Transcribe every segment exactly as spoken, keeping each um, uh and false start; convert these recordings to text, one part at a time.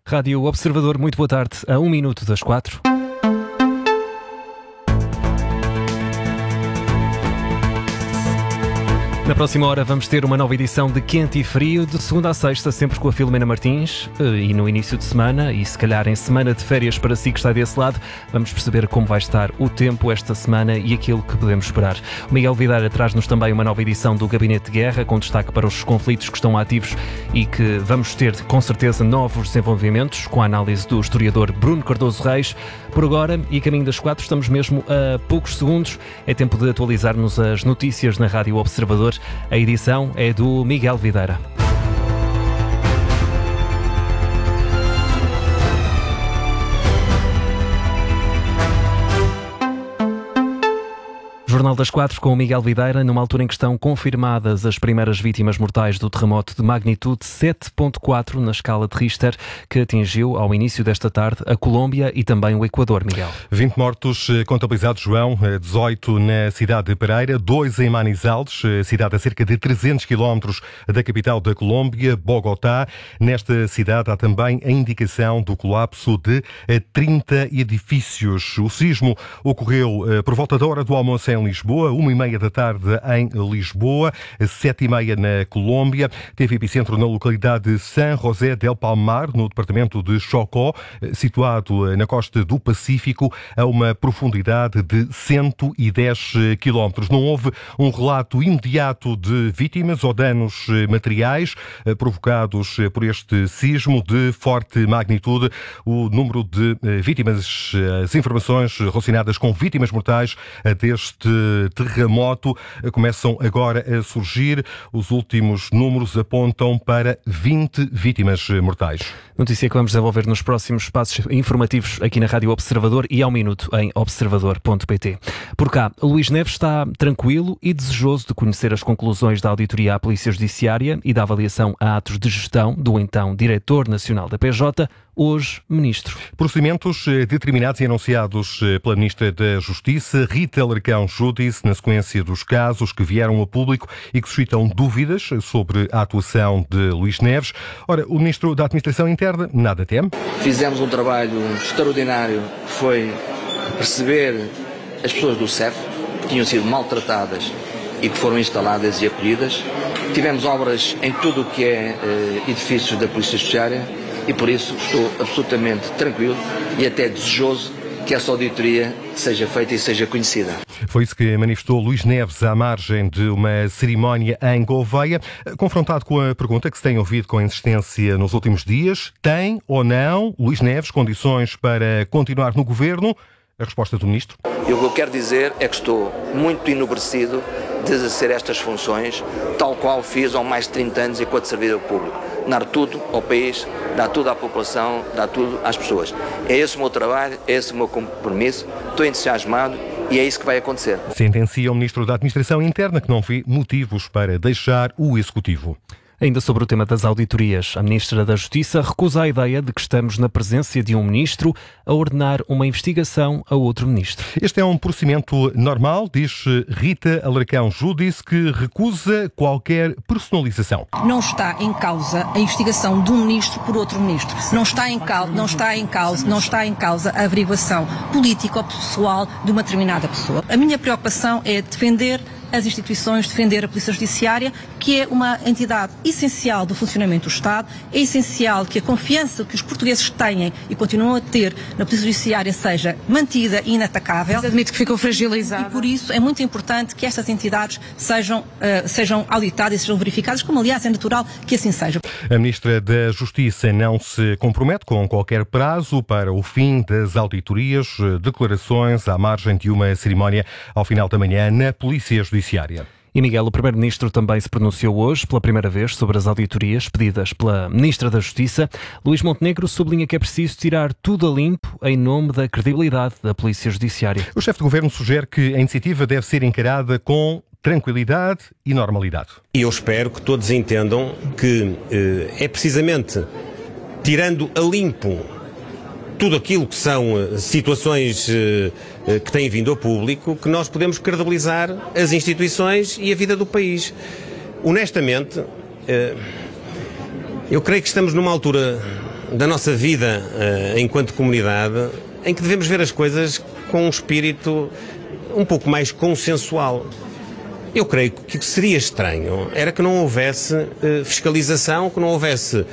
Rádio Observador, muito boa tarde, a um minuto das quatro. Na próxima hora vamos ter uma nova edição de Quente e Frio, de segunda a sexta, sempre com a Filomena Martins, e no início de semana, e se calhar em semana de férias para si que está desse lado, vamos perceber como vai estar o tempo esta semana e aquilo que podemos esperar. O Miguel Videira traz-nos também uma nova edição do Gabinete de Guerra, com destaque para os conflitos que estão ativos e que vamos ter, com certeza, novos desenvolvimentos, com a análise do historiador Bruno Cardoso Reis. Por agora, e caminho das quatro, estamos mesmo a poucos segundos, é tempo de atualizarmos as notícias na Rádio Observador. A edição é do Miguel Videira. Jornal das Quatro com o Miguel Videira, numa altura em que estão confirmadas as primeiras vítimas mortais do terremoto de magnitude sete ponto quatro na escala de Richter, que atingiu ao início desta tarde a Colômbia e também o Equador, Miguel. vinte mortos contabilizados, João, dezoito na cidade de Pereira, dois em Manizales, cidade a cerca de trezentos quilómetros da capital da Colômbia, Bogotá. Nesta cidade há também a indicação do colapso de trinta edifícios. O sismo ocorreu por volta da hora do almoço em Lisboa, uma e meia da tarde em Lisboa, sete e meia na Colômbia. Teve epicentro na localidade de San José del Palmar, no departamento de Chocó, situado na costa do Pacífico, a uma profundidade de cento e dez quilómetros. Não houve um relato imediato de vítimas ou danos materiais provocados por este sismo de forte magnitude. O número de vítimas, as informações relacionadas com vítimas mortais deste terremoto começam agora a surgir. Os últimos números apontam para vinte vítimas mortais. Notícia que vamos desenvolver nos próximos passos informativos aqui na Rádio Observador e ao minuto em observador ponto pt. Por cá, Luís Neves está tranquilo e desejoso de conhecer as conclusões da auditoria à Polícia Judiciária e da avaliação a atos de gestão do então Diretor Nacional da P J, hoje Ministro. Procedimentos determinados e anunciados pela Ministra da Justiça, Rita Alarcão Júdice, na sequência dos casos que vieram a público e que suscitam dúvidas sobre a atuação de Luís Neves. Ora, o Ministro da Administração Interna nada teme. Fizemos um trabalho extraordinário, que foi perceber as pessoas do C E F, que tinham sido maltratadas e que foram instaladas e acolhidas. Tivemos obras em tudo o que é eh, edifícios da Polícia Judiciária e por isso estou absolutamente tranquilo e até desejoso que essa auditoria seja feita e seja conhecida. Foi isso que manifestou Luís Neves à margem de uma cerimónia em Gouveia. Confrontado com a pergunta que se tem ouvido com insistência nos últimos dias, tem ou não Luís Neves condições para continuar no governo? A resposta do Ministro. E o que eu quero dizer é que estou muito enobrecido de exercer estas funções, tal qual fiz há mais de trinta anos enquanto servidor público. Dar tudo ao país, dar tudo à população, dar tudo às pessoas. É esse o meu trabalho, é esse o meu compromisso, estou entusiasmado e é isso que vai acontecer. Sentencia o Ministro da Administração Interna que não vê motivos para deixar o Executivo. Ainda sobre o tema das auditorias, a Ministra da Justiça recusa a ideia de que estamos na presença de um Ministro a ordenar uma investigação a outro Ministro. Este é um procedimento normal, diz Rita Alarcão Júdice, que recusa qualquer personalização. Não está em causa a investigação de um Ministro por outro Ministro. Não está em causa, não está em causa, não está em causa a averiguação política ou pessoal de uma determinada pessoa. A minha preocupação é defender as instituições, defender a Polícia Judiciária, que é uma entidade essencial do funcionamento do Estado. É essencial que a confiança que os portugueses têm e continuam a ter na Polícia Judiciária seja mantida e inatacável. Mas admito que ficou fragilizada. E por isso é muito importante que estas entidades sejam, uh, sejam auditadas e sejam verificadas, como aliás é natural que assim seja. A Ministra da Justiça não se compromete com qualquer prazo para o fim das auditorias, declarações à margem de uma cerimónia ao final da manhã na Polícia Judiciária. E Miguel, o Primeiro-Ministro também se pronunciou hoje pela primeira vez sobre as auditorias pedidas pela Ministra da Justiça. Luís Montenegro sublinha que é preciso tirar tudo a limpo em nome da credibilidade da Polícia Judiciária. O chefe de governo sugere que a iniciativa deve ser encarada com tranquilidade e normalidade. E eu espero que todos entendam que eh, é precisamente tirando a limpo tudo aquilo que são situações que têm vindo ao público, que nós podemos credibilizar as instituições e a vida do país. Honestamente, eu creio que estamos numa altura da nossa vida uh, enquanto comunidade, em que devemos ver as coisas com um espírito um pouco mais consensual. Eu creio que o que seria estranho era que não houvesse uh, fiscalização, que não houvesse uh, uh,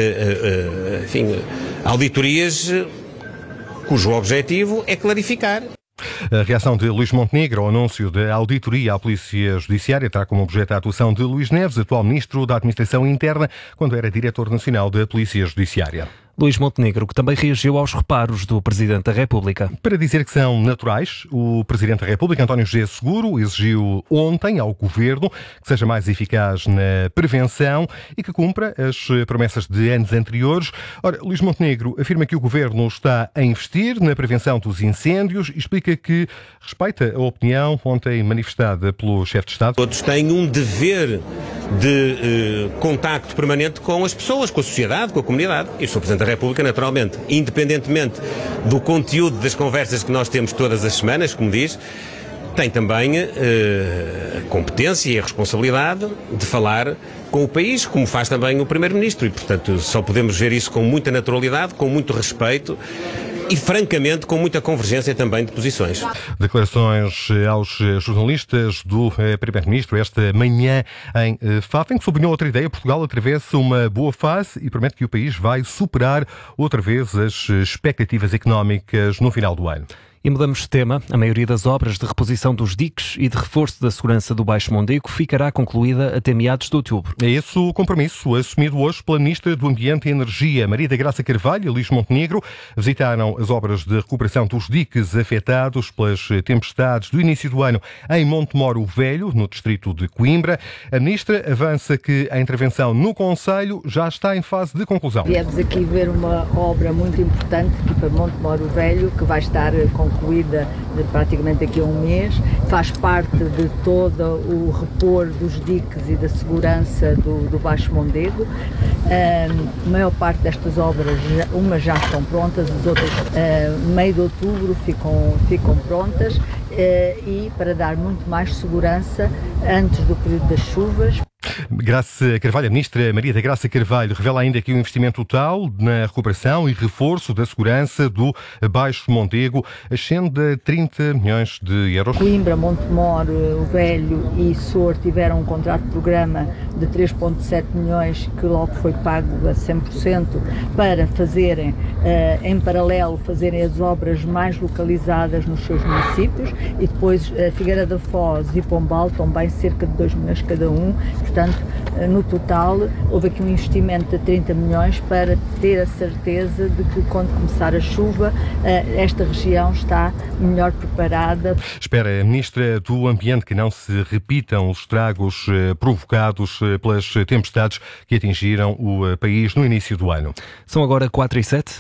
uh, enfim, auditorias uh, cujo objetivo é clarificar. A reação de Luís Montenegro ao anúncio da auditoria à Polícia Judiciária terá como objeto a atuação de Luís Neves, atual Ministro da Administração Interna, quando era Diretor Nacional da Polícia Judiciária. Luís Montenegro, que também reagiu aos reparos do Presidente da República. Para dizer que são naturais, o Presidente da República, António José Seguro, exigiu ontem ao Governo que seja mais eficaz na prevenção e que cumpra as promessas de anos anteriores. Ora, Luís Montenegro afirma que o Governo está a investir na prevenção dos incêndios e explica que respeita a opinião ontem manifestada pelo chefe de Estado. Todos têm um dever de eh, contacto permanente com as pessoas, com a sociedade, com a comunidade. E o senhor Presidente da República, naturalmente, independentemente do conteúdo das conversas que nós temos todas as semanas, como diz, tem também eh, a competência e a responsabilidade de falar com o país, como faz também o Primeiro-Ministro. E, portanto, só podemos ver isso com muita naturalidade, com muito respeito e, francamente, com muita convergência também de posições. Declarações aos jornalistas do Primeiro-Ministro esta manhã em Faf, em que sublinhou outra ideia. Portugal atravessa uma boa fase e promete que o país vai superar outra vez as expectativas económicas no final do ano. E mudamos de tema. A maioria das obras de reposição dos diques e de reforço da segurança do Baixo Mondego ficará concluída até meados de outubro. É esse o compromisso assumido hoje pela Ministra do Ambiente e Energia, Maria da Graça Carvalho e Luís Montenegro. Visitaram as obras de recuperação dos diques afetados pelas tempestades do início do ano em Montemoro Velho, no distrito de Coimbra. A Ministra avança que a intervenção no Concelho já está em fase de conclusão. Viemos aqui ver uma obra muito importante aqui para Montemoro Velho, que vai estar concluída concluída de praticamente daqui a um mês, faz parte de todo o repor dos diques e da segurança do, do Baixo Mondego. A maior parte destas obras, umas já estão prontas, as outras, uh, meio de outubro, ficam, ficam prontas, uh, e para dar muito mais segurança antes do período das chuvas. Graça Carvalho, a Ministra Maria da Graça Carvalho revela ainda que o investimento total na recuperação e reforço da segurança do Baixo Mondego ascende a trinta milhões de euros. Coimbra, Montemoro, o Velho e Sor tiveram um contrato de programa de três vírgula sete milhões que logo foi pago a cem por cento para fazerem, uh, em paralelo, fazerem as obras mais localizadas nos seus municípios, e depois uh, Figueira da Foz e Pombal também cerca de dois milhões cada um. Portanto, no total, houve aqui um investimento de trinta milhões para ter a certeza de que, quando começar a chuva, esta região está melhor preparada. Espera a Ministra do Ambiente que não se repitam os estragos provocados pelas tempestades que atingiram o país no início do ano. São agora quatro e sete.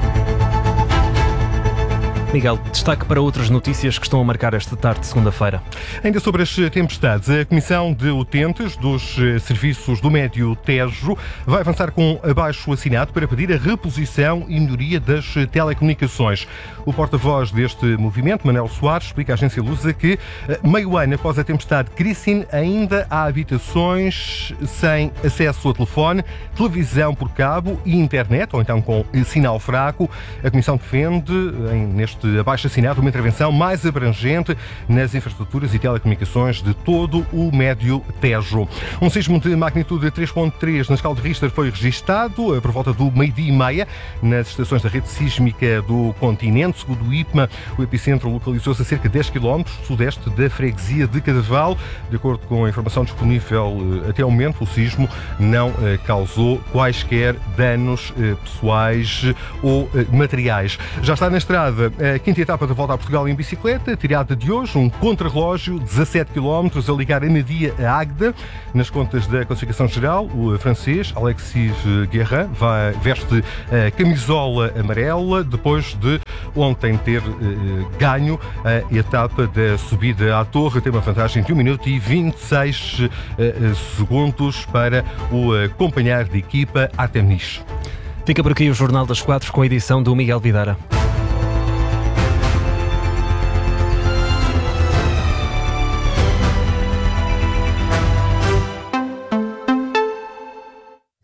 Miguel, destaque para outras notícias que estão a marcar esta tarde de segunda-feira. Ainda sobre as tempestades, a Comissão de Utentes dos Serviços do Médio Tejo vai avançar com abaixo assinado para pedir a reposição e melhoria das telecomunicações. O porta-voz deste movimento, Manuel Soares, explica à agência Lusa que, meio ano após a tempestade Christine, ainda há habitações sem acesso a telefone, televisão por cabo e internet, ou então com sinal fraco. A Comissão defende, neste abaixo assinado, uma intervenção mais abrangente nas infraestruturas e telecomunicações de todo o Médio Tejo. Um sismo de magnitude três vírgula três na escala de Richter foi registado por volta do meio-dia e meia nas estações da rede sísmica do continente. Segundo o I P M A, o epicentro localizou-se a cerca de dez quilómetros sudeste da freguesia de Cadaval. De acordo com a informação disponível até ao momento, o sismo não causou quaisquer danos pessoais ou materiais. Já está na estrada a quinta etapa da Volta a Portugal em bicicleta, tirada de hoje, um contrarrelógio, dezassete quilómetros, a ligar a Nadia a Águeda. Nas contas da classificação geral, o francês Alexis Guerrin vai, veste a camisola amarela, depois de ontem ter eh, ganho a etapa da subida à Torre. Tem uma vantagem de um minuto e vinte e seis eh, segundos para o companheiro de equipa Artemis. Fica por aqui o Jornal das Quatro com a edição do Miguel Vidara.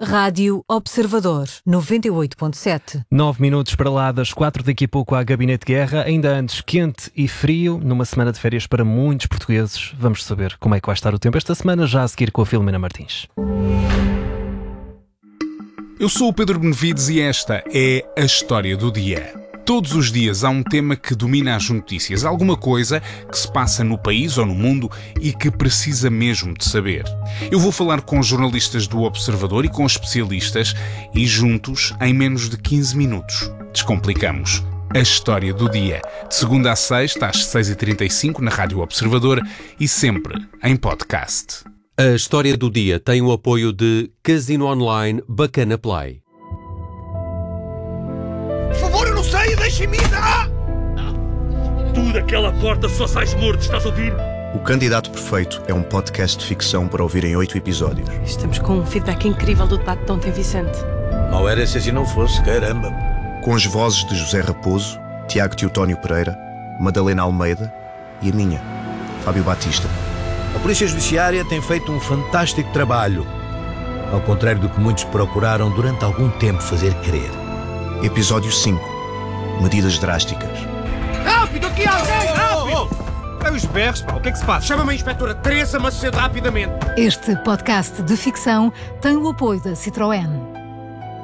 Rádio Observador, noventa e oito ponto sete. Nove minutos para lá das quatro, daqui a pouco há Gabinete de Guerra. Ainda antes, quente e frio, numa semana de férias para muitos portugueses. Vamos saber como é que vai estar o tempo esta semana, já a seguir com a Filomena Martins. Eu sou o Pedro Benevides e esta é a História do Dia. Todos os dias há um tema que domina as notícias, alguma coisa que se passa no país ou no mundo e que precisa mesmo de saber. Eu vou falar com jornalistas do Observador e com especialistas e juntos, em menos de quinze minutos, descomplicamos a História do Dia. De segunda a sexta, às seis e trinta e cinco, na Rádio Observador e sempre em podcast. A História do Dia tem o apoio de Casino Online Bacana Play. Por favor, eu não sei, deixem-me ir! Ah! Tu daquela porta só sais morto, estás a ouvir? O Candidato Perfeito é um podcast de ficção para ouvir em oito episódios. Estamos com um feedback incrível do debate de ontem, Vicente. Não era se assim não fosse, caramba. Com as vozes de José Raposo, Tiago Teotónio Pereira, Madalena Almeida e a minha, Fábio Batista. A Polícia Judiciária tem feito um fantástico trabalho, ao contrário do que muitos procuraram durante algum tempo fazer crer. Episódio cinco. Medidas drásticas. Rápido, aqui alguém! Rápido! É os berros, pá, o que é que se passa? Chama-me a inspetora Teresa Macedo rapidamente. Este podcast de ficção tem o apoio da Citroën.